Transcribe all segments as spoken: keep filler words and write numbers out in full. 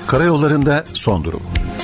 Karayollarında son durum.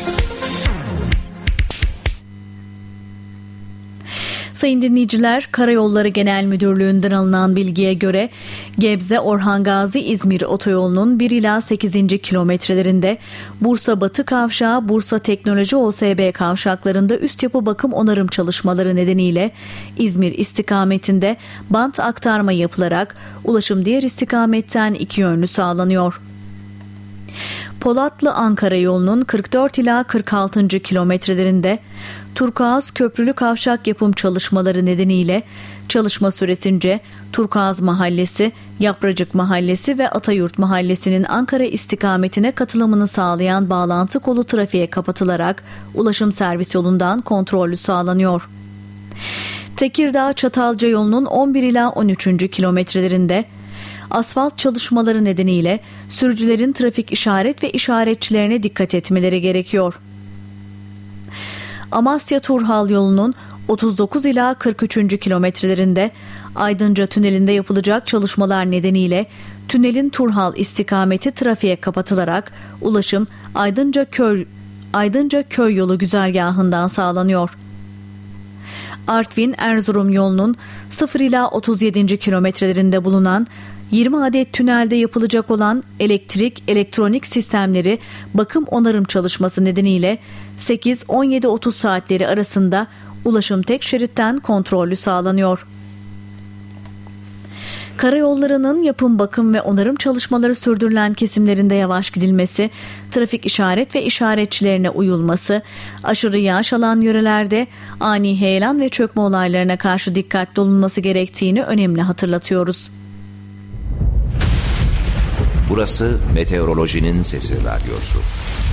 Sayın dinleyiciler, Karayolları Genel Müdürlüğü'nden alınan bilgiye göre Gebze-Orhan Gazi-İzmir otoyolunun bir ila sekizinci kilometrelerinde Bursa Batı Kavşağı, Bursa Teknoloji O S B kavşaklarında üst yapı bakım onarım çalışmaları nedeniyle İzmir istikametinde bant aktarma yapılarak ulaşım diğer istikametten iki yönlü sağlanıyor. Polatlı-Ankara yolunun kırk dört ila kırk altıncı kilometrelerinde Turkuaz Köprülü Kavşak yapım çalışmaları nedeniyle çalışma süresince Turkuaz Mahallesi, Yapracık Mahallesi ve Atayurt Mahallesi'nin Ankara istikametine katılımını sağlayan bağlantı kolu trafiğe kapatılarak ulaşım servis yolundan kontrollü sağlanıyor. Tekirdağ-Çatalca yolunun on bir ila on üçüncü kilometrelerinde asfalt çalışmaları nedeniyle sürücülerin trafik işaret ve işaretçilerine dikkat etmeleri gerekiyor. Amasya-Turhal yolunun otuz dokuz ila kırk üçüncü kilometrelerinde Aydınca Tüneli'nde yapılacak çalışmalar nedeniyle tünelin Turhal istikameti trafiğe kapatılarak ulaşım Aydınca Köy Aydınca Köy yolu güzergahından sağlanıyor. Artvin-Erzurum yolunun sıfır ila otuz yedinci kilometrelerinde bulunan yirmi adet tünelde yapılacak olan elektrik, elektronik sistemleri bakım onarım çalışması nedeniyle sekiz on yedi otuz saatleri arasında ulaşım tek şeritten kontrollü sağlanıyor. Karayollarının yapım, bakım ve onarım çalışmaları sürdürülen kesimlerinde yavaş gidilmesi, trafik işaret ve işaretçilerine uyulması, aşırı yağış alan yörelerde ani heyelan ve çökme olaylarına karşı dikkatli olunması gerektiğini önemli hatırlatıyoruz. Burası Meteorolojinin Sesi Radyosu.